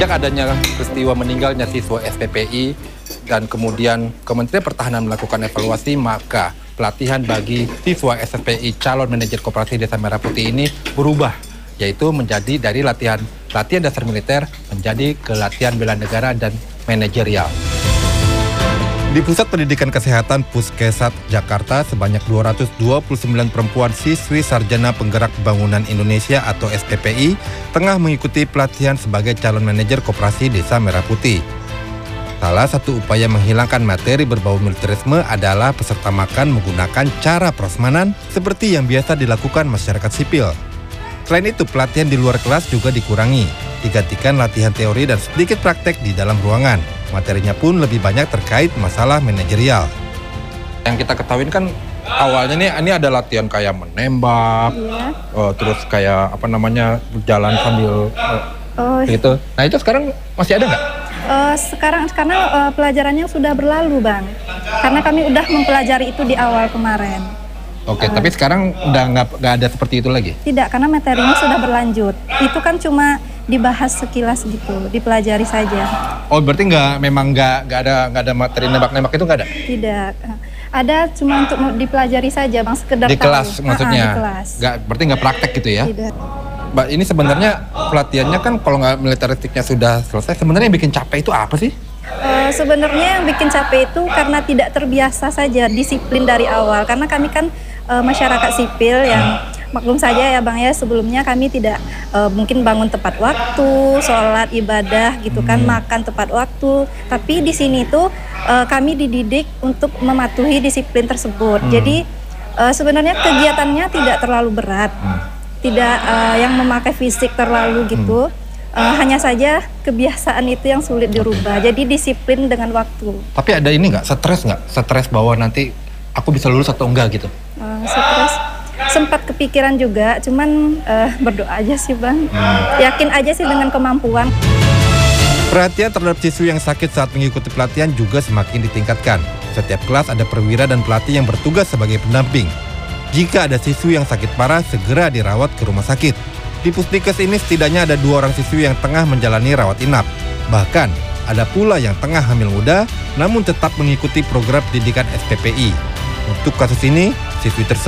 Sejak adanya peristiwa meninggalnya siswa SPPI dan kemudian Kementerian Pertahanan melakukan evaluasi, maka pelatihan bagi siswa SPPI calon manajer koperasi Desa Merah Putih ini berubah, yaitu menjadi dari latihan dasar militer menjadi ke latihan bela negara dan manajerial. Di Pusat Pendidikan Kesehatan Puskesat Jakarta, sebanyak 229 perempuan siswi Sarjana Penggerak Pembangunan Indonesia atau SPPI tengah mengikuti pelatihan sebagai calon manajer koperasi Desa Merah Putih. Salah satu upaya menghilangkan materi berbau militerisme adalah peserta makan menggunakan cara prasmanan seperti yang biasa dilakukan masyarakat sipil. Selain itu, pelatihan di luar kelas juga dikurangi, digantikan latihan teori dan sedikit praktek di dalam ruangan. Materinya pun lebih banyak terkait masalah manajerial. Yang kita ketahui kan awalnya ini ada latihan kayak menembak, terus kayak berjalan sambil gitu. Nah itu sekarang masih ada nggak? Sekarang karena pelajarannya sudah berlalu, Bang. Karena kami udah mempelajari itu di awal kemarin. Oke, tapi sekarang udah nggak ada seperti itu lagi? Tidak, karena materinya sudah berlanjut. Itu kan cuma dibahas sekilas gitu, dipelajari saja. Oh, berarti memang nggak ada materi nembak-nembak itu nggak ada? Tidak, ada cuma untuk dipelajari saja, Bang, sekedar di kelas tahu. Maksudnya? Di kelas. Berarti nggak praktek gitu ya? Tidak. Mbak, ini sebenarnya pelatihannya kan kalau nggak militeristiknya sudah selesai, sebenarnya yang bikin capek itu apa sih? Sebenarnya yang bikin capek itu karena tidak terbiasa saja disiplin dari awal. Karena kami kan masyarakat sipil yang maklum saja ya Bang ya, sebelumnya kami tidak mungkin bangun tepat waktu, sholat ibadah gitu kan, makan tepat waktu. Tapi di sini tuh kami dididik untuk mematuhi disiplin tersebut. Jadi sebenarnya kegiatannya tidak terlalu berat, tidak yang memakai fisik terlalu gitu. Hanya saja kebiasaan itu yang sulit dirubah. Jadi disiplin dengan waktu. Tapi ada ini nggak, stres bahwa nanti aku bisa lulus atau enggak gitu? Stres sempat kepikiran juga, cuman berdoa aja sih Bang. Yakin aja sih dengan kemampuan. Perhatian terhadap siswi yang sakit saat mengikuti pelatihan juga semakin ditingkatkan. Setiap kelas ada perwira dan pelatih yang bertugas sebagai pendamping. Jika ada siswi yang sakit parah, segera dirawat ke rumah sakit. Di Pusdikes ini setidaknya ada 2 orang siswi yang tengah menjalani rawat inap. Bahkan, ada pula yang tengah hamil muda, namun tetap mengikuti program pendidikan SPPI. Untuk kasus ini, siswi tersebut